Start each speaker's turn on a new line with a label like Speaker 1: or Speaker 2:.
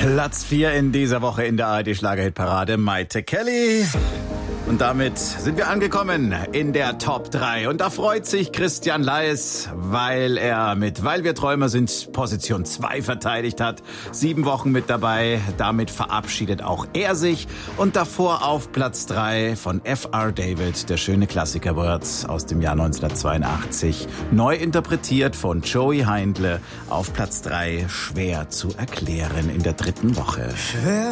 Speaker 1: Platz 4 in dieser Woche in der ARD-Schlagerhitparade, Maite Kelly. Und damit sind wir angekommen in der Top 3. Und da freut sich Christian Leis, weil er mit Weil wir Träumer sind Position 2 verteidigt hat. 7 Wochen mit dabei. Damit verabschiedet auch er sich. Und davor auf Platz 3 von F.R. David, der schöne Klassiker Words aus dem Jahr 1982. Neu interpretiert von Joey Heindle auf Platz 3. Schwer zu erklären in der 3. Woche.